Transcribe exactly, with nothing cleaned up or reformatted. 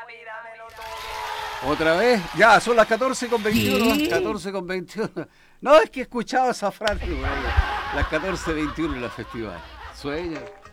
¿Otra vez? Ya, son las catorce con veintiuno. ¿Qué? catorce con veintiuno. No, es que he escuchado esa frase, güey. Las catorce veintiuno en la festival. Sueño.